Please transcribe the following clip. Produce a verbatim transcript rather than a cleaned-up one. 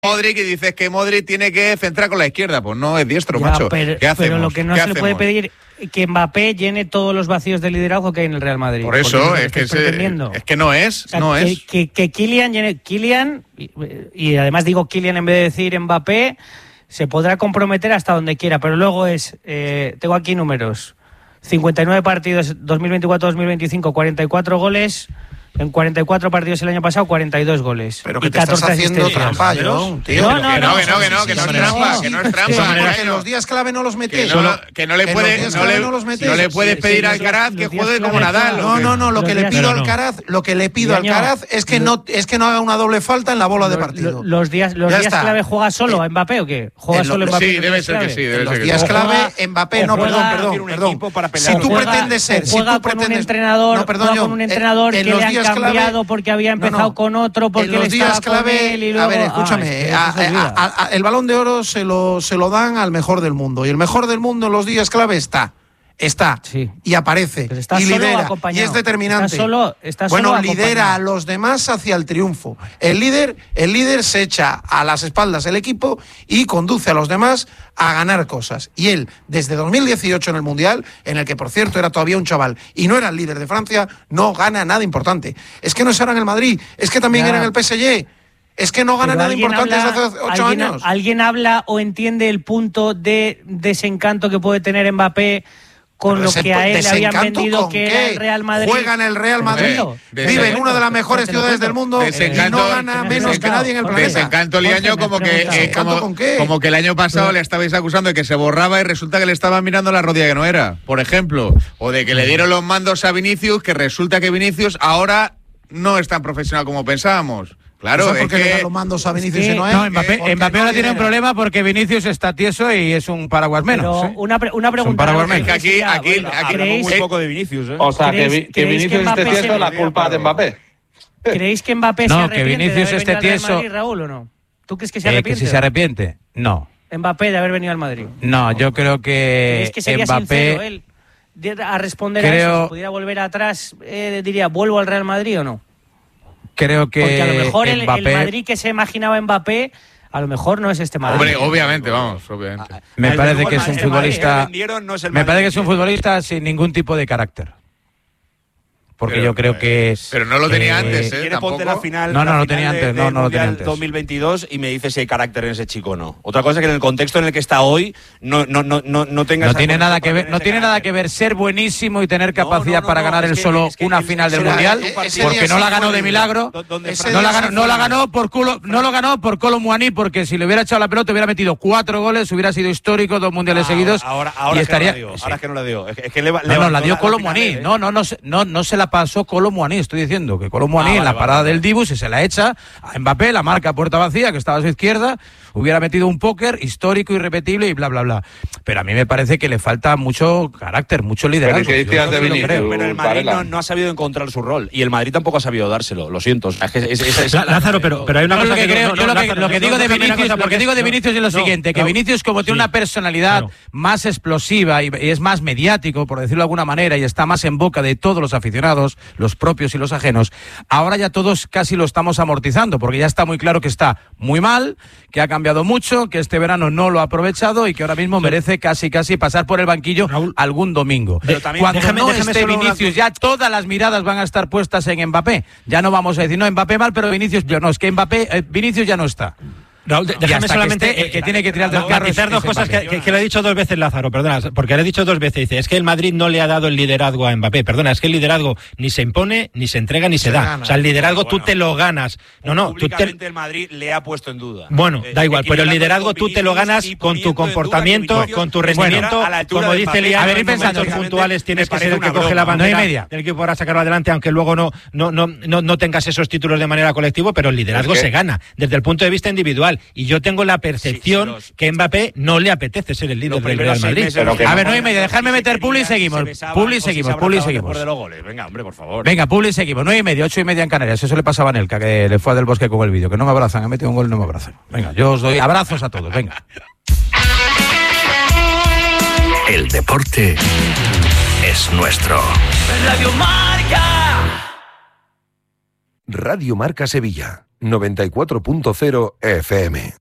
Modric y dices que Modric tiene que centrar con la izquierda, pues no es diestro, ya, macho. Pero, ¿Qué hacemos? pero lo que no se le puede pedir que Mbappé llene todos los vacíos de liderazgo que hay en el Real Madrid. Por eso, es que, se, es que no es, o sea, no que, es. Que, que Kylian llene, Kylian, y, y además digo Kylian en vez de decir Mbappé, se podrá comprometer hasta donde quiera, pero luego es, eh, tengo aquí números, cincuenta y nueve partidos dos mil veinticuatro dos mil veinticinco, cuarenta y cuatro goles. En cuarenta y cuatro partidos el año pasado, cuarenta y dos goles. Pero que te estás haciendo trampa, John, tío. No, no, no, que no, que no, que no es trampa, que no es trampa. Que en los días clave no los metes. Que no, que no le puedes, no le, no le puedes pedir a Alcaraz que juegue como Nadal. No, no, no, lo que le pido a Alcaraz, lo que le pido a Alcaraz es que no es que no haga una doble falta en la bola de partido. Los días los días clave juega solo Mbappé o qué? ¿Juega solo Mbappé? Sí, debe ser que sí, debe ser que sí. Los días clave Mbappé, no, perdón, perdón, perdón. Si tú pretendes ser, si tú pretendes un entrenador, con un entrenador que le han cambiado porque había empezado no, no. con otro porque en los él días estaba clave, con él y luego... a ver, escúchame, ah, es que a, a, a, el Balón de Oro se lo, se lo dan al mejor del mundo y el mejor del mundo en los días clave está, está sí. y aparece y lidera y es determinante. Está solo, está bueno, solo lidera a los demás hacia el triunfo. El líder, el líder se echa a las espaldas el equipo y conduce a los demás a ganar cosas. Y él, desde dos mil dieciocho en el Mundial, en el que por cierto era todavía un chaval y no era el líder de Francia, no gana nada importante. Es que no es ahora en el Madrid, es que también ya. era en el P S G. Es que no gana nada importante habla, desde hace ocho ¿alguien, años. ¿Alguien habla o entiende el punto de desencanto que puede tener Mbappé con Pero lo que a él le habían vendido que era el Real Madrid? Juega en el Real Madrid, vive en una de las mejores ciudades del mundo y no gana menos que nadie en el planeta. Desencanto liaño como que eh, como, como que el año pasado le estabais acusando de que se borraba y resulta que le estaban mirando la rodilla que no era, por ejemplo, o de que le dieron los mandos a Vinicius, que resulta que Vinicius ahora no es tan profesional como pensábamos. Claro, ¿por qué le dan los mandos a Vinicius y no es? No, Mbappé, Mbappé ahora tiene un problema porque Vinicius está tieso y es un paraguas menos. Pero una, pre una pregunta. Un paraguas menos. Es que aquí, aquí, bueno, aquí hablamos muy poco de Vinicius, ¿eh? O sea, que, que Vinicius esté tieso es la culpa de Mbappé. ¿Creéis que Mbappé no, se arrepiente que Vinicius de haber esté venido al tieso, Madrid, Raúl, o no? ¿Tú crees que se eh, arrepiente? Que si se arrepiente, no. Mbappé de haber venido al Madrid. No, yo creo que ¿Creéis que sería Mbappé sincero él a responder creo, a eso? Si pudiera volver atrás, eh, diría, ¿vuelvo al Real Madrid o no? Creo que Porque a lo mejor el, Mbappé, el Madrid que se imaginaba Mbappé, a lo mejor no es este Madrid. Hombre, obviamente, vamos, obviamente. Me parece que es un futbolista. No es me parece que es un futbolista sin ningún tipo de carácter. Porque pero, yo creo que pero no lo tenía eh, antes, ¿eh? Quiere ponte la final. No, no, la lo final tenía antes, de, no, no lo tenía antes. dos mil veintidós y me dice si hay carácter en ese chico o no. Otra cosa es que en el contexto en el que está hoy no no no no, no tenga no esa tiene nada que ver, no tiene carácter. nada que ver ser buenísimo y tener capacidad no, no, para no, ganar es el que, solo es que una el, final del ese mundial, ese porque no la ganó de milagro. No la ganó, no la ganó por culo, no lo ganó por Kolo Muani, porque si le hubiera echado la pelota hubiera metido cuatro goles, hubiera sido histórico, dos mundiales ah, seguidos. Ahora, ahora, y es estaría. que no la dio, Sí. ahora es que no la dio. Es que, es que le, no, no, la dio Kolo Muani. No, no, no, no, no se la pasó Kolo Muani. Estoy diciendo que Kolo Muani ah, en la vale, parada vale, del vale. Dibu, si se la echa a Mbappé, la marca a puerta vacía, que estaba a su izquierda, hubiera metido un póker histórico, irrepetible y bla, bla, bla. Pero a mí me parece que le falta mucho carácter, mucho liderazgo. Pero, yo de Vinicius, pero, pero el Madrid no, no ha sabido encontrar su rol y el Madrid tampoco ha sabido dárselo, lo siento. O sea, es que es, es, es, Lázaro, pero, pero hay una yo cosa lo que, que creo, no, yo no, lo que, Lázaro, lo que digo de Vinicius, lo que digo de Vinicius es lo siguiente, que Vinicius como tiene una personalidad más explosiva y, y es más mediático, por decirlo de alguna manera, y está más en boca de todos los aficionados, los propios y los ajenos, ahora ya todos casi lo estamos amortizando, porque ya está muy claro que está muy mal, que ha cambiado mucho, que este verano no lo ha aprovechado y que ahora mismo merece casi casi pasar por el banquillo Raúl, algún domingo. Pero también, Cuando déjame, no déjame esté Vinicius, una... ya todas las miradas van a estar puestas en Mbappé. Ya no vamos a decir, no, Mbappé mal, pero Vinicius, no, es que Mbappé, eh, Vinicius ya no está. Raúl, déjame solamente que esté, el que tiene que tirar del carro matizar dos cosas que, que, que le he dicho dos veces Lázaro, perdona, porque le he dicho dos veces, dice, es que el Madrid no le ha dado el liderazgo a Mbappé, perdona, es que el liderazgo ni se impone, ni se entrega, ni se, se da, gana. O sea, el liderazgo bueno, tú te lo ganas, no, no, tú te... el Madrid le ha puesto en duda. Bueno, eh, da igual, pero el liderazgo tú te lo ganas con tu comportamiento, con tu rendimiento, como dice Liano, en momentos puntuales tienes que ser el que coge la bandera del equipo para sacarlo adelante, aunque luego no, no, no, no, no tengas esos títulos de manera colectiva, pero el liderazgo se gana desde el punto de vista individual, y yo tengo la percepción sí, sí, los... que Mbappé no le apetece ser el líder del Real Madrid. Pero a ver, no y media, dejadme meter Publi y seguimos. Publi y seguimos, Publi y seguimos. Venga, hombre, por favor. Venga, Publi y seguimos. Nueve y media, ocho y media en Canarias. Eso le pasaba a Nelka, que le fue a Del Bosque con el vídeo. Que no me abrazan, ha metido un gol y no me abrazan. Venga, yo os doy abrazos a todos, venga. El deporte es nuestro. Radio Marca. Radio Marca Sevilla. noventa y cuatro punto cero F M.